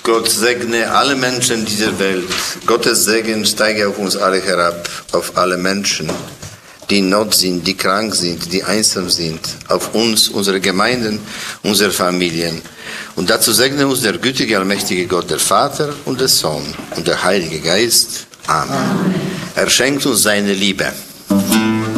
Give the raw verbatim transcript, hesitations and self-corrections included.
Gott segne alle Menschen dieser Welt. Gottes Segen steige auf uns alle herab, auf alle Menschen, die in Not sind, die krank sind, die einsam sind, auf uns, unsere Gemeinden, unsere Familien. Und dazu segne uns der gütige, allmächtige Gott, der Vater und der Sohn und der Heilige Geist. Amen. Amen. Er schenkt uns seine Liebe.